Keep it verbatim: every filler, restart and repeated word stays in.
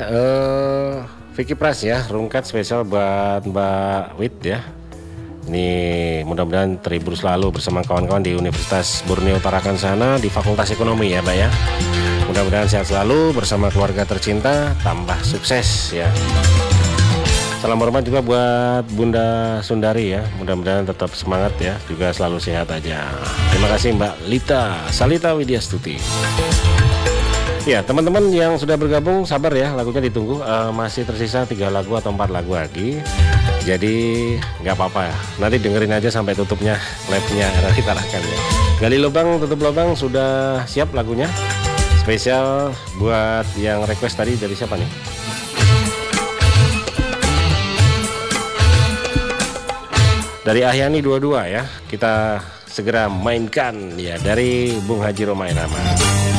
eh Vicky Pras ya, rungkat spesial buat Mbak Wit ya. Ini mudah-mudahan terhibur selalu bersama kawan-kawan di Universitas Borneo Tarakan sana di Fakultas Ekonomi ya Mbak ya. Mudah-mudahan sehat selalu bersama keluarga tercinta, tambah sukses ya. Salam hormat juga buat Bunda Sundari ya. Mudah-mudahan tetap semangat ya, juga selalu sehat aja. Terima kasih Mbak Lita Salita Widyastuti. Ya teman-teman yang sudah bergabung sabar ya, lagunya ditunggu. uh, Masih tersisa tiga lagu atau empat lagu lagi. Jadi nggak apa-apa ya, nanti dengerin aja sampai tutupnya live-nya R R I Tarakan ya. Gali lubang tutup lubang sudah siap lagunya. Spesial buat yang request tadi dari siapa nih? Dari Ahyani dua puluh dua ya. Kita segera mainkan ya dari Bung Haji Roma Irama.